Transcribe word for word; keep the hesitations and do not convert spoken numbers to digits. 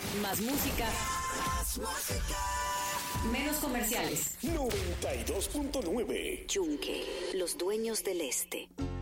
Más música. Más música. Menos comerciales. noventa y dos punto nueve. Yunque, los dueños del este.